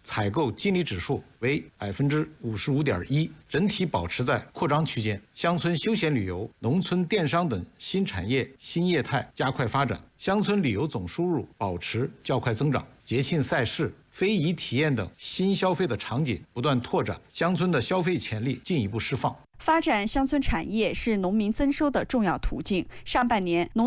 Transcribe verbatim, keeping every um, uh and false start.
采购经理指数为百分之五十五点一，整体保持在扩张区间。乡村休闲旅游、农村电商等新产业新业态加快发展，乡村旅游总收入保持较快增长。节庆赛事、非遗体验等新消费的场景不断拓展，乡村的消费潜力进一步释放。 发展乡村产业是农民增收的重要途径。上半年，农